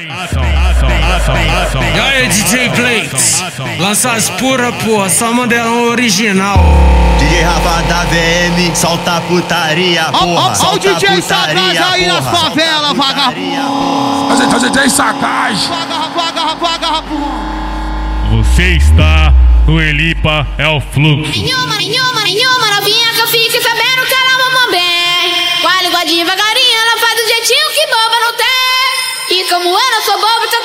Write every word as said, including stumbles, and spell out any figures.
E aí, D J Blakes, lança as pura, porra, só modelão original. D J Rafa da V M, solta a putaria, porra. Ó o D J Sagaz aí nas favelas, vagabundo. O D J Sagaz. Você está no Elipa, é o fluxo. Nenhuma, nenhuma, nenhuma novinha que eu fique sabendo que ela mama bem. Com a língua devagarinho, ela faz do jeitinho que boba não tem. E como ela sou boba,